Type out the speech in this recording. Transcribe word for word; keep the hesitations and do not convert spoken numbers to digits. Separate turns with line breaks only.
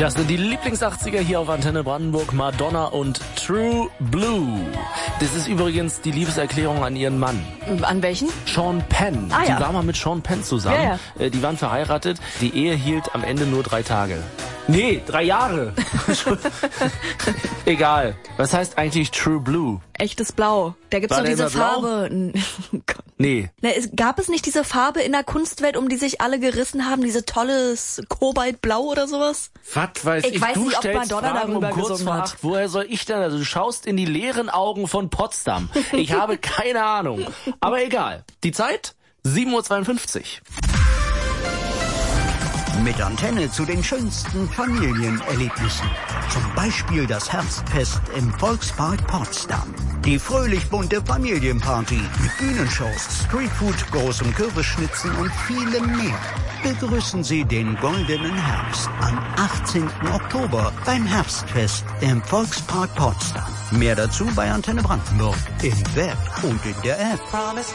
Das sind die Lieblings-achtziger hier auf Antenne Brandenburg, Madonna und True Blue. Das ist übrigens die Liebeserklärung an ihren Mann.
An welchen?
Sean Penn.
Ah, ja.
Die war mal mit Sean Penn zusammen.
Ja,
ja. Die waren verheiratet. Die Ehe hielt am Ende nur drei Tage. Nee, drei Jahre. Egal. Was heißt eigentlich True Blue?
Echtes Blau. Da gibt's
War
doch
der
diese
immer blau?
Farbe.
Nee.
Na, es, gab es nicht diese Farbe in der Kunstwelt, um die sich alle gerissen haben? Diese tolles Kobaltblau oder sowas?
Was weiß ich?
Ich weiß
du
nicht, ob
stellst
Madonna
Fragen
darüber
um kurz
gesungen
vor
hat.
acht. Woher soll ich denn? Also du schaust in die leeren Augen von Potsdam. Ich habe keine Ahnung. Aber egal. Die Zeit? sieben Uhr zweiundfünfzig.
Mit Antenne zu den schönsten Familienerlebnissen. Zum Beispiel das Herbstfest im Volkspark Potsdam. Die fröhlich bunte Familienparty mit Bühnenshows, Streetfood, großem Kürbisschnitzen und vielem mehr. Begrüßen Sie den goldenen Herbst am achtzehnten Oktober beim Herbstfest im Volkspark Potsdam. Mehr dazu bei Antenne Brandenburg im Web und in der App.